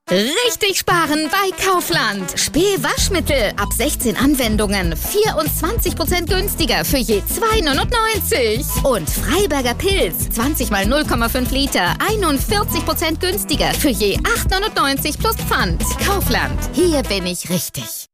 Richtig sparen bei Kaufland. Spee-Waschmittel ab 16 Anwendungen 24% günstiger für je 2,99. Und Freiberger Pilz 20 mal 0,5 Liter 41% günstiger für je 8,99 plus Pfand. Kaufland, hier bin ich richtig.